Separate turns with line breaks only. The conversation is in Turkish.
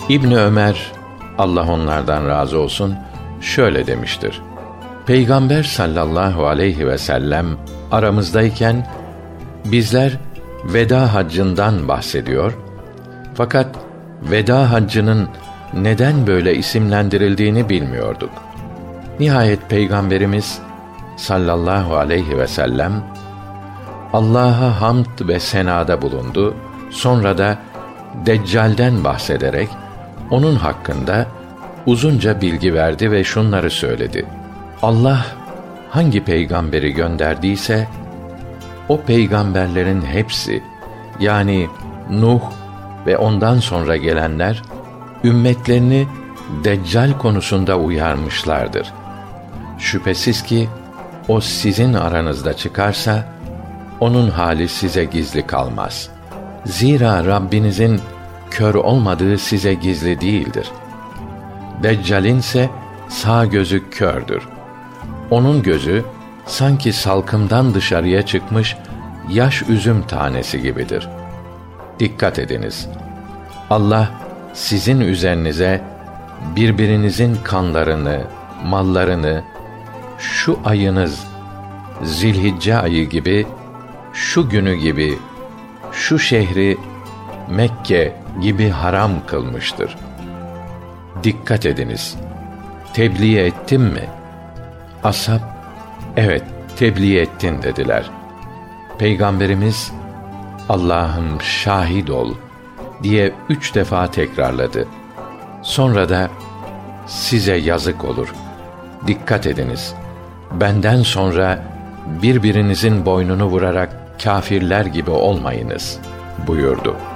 İbni Ömer, Allah onlardan razı olsun, şöyle demiştir: Peygamber sallallahu aleyhi ve sellem aramızdayken bizler veda haccından bahsediyor, fakat veda haccının neden böyle isimlendirildiğini bilmiyorduk. Nihayet Peygamberimiz sallallahu aleyhi ve sellem Allah'a hamd ve senada bulundu. Sonra da Deccal'den bahsederek onun hakkında uzunca bilgi verdi ve şunları söyledi: Allah hangi peygamberi gönderdiyse o peygamberlerin hepsi, yani Nuh ve ondan sonra gelenler, ümmetlerini Deccal konusunda uyarmışlardır. Şüphesiz ki o sizin aranızda çıkarsa onun hali size gizli kalmaz. Zira Rabbinizin kör olmadığı size gizli değildir. Deccal'in ise sağ gözü kördür. Onun gözü sanki salkımdan dışarıya çıkmış yaş üzüm tanesi gibidir. Dikkat ediniz. Allah sizin üzerinize birbirinizin kanlarını, mallarını şu ayınız Zilhicce ayı gibi, şu günü gibi, şu şehri Mekke gibi haram kılmıştır. Dikkat ediniz. Tebliğ ettim mi? Ashab, evet tebliğ ettin dediler. Peygamberimiz, Allah'ım şahit ol diye 3 defa tekrarladı. Sonra da size yazık olur. Dikkat ediniz. Benden sonra birbirinizin boynunu vurarak kâfirler gibi olmayınız buyurdu.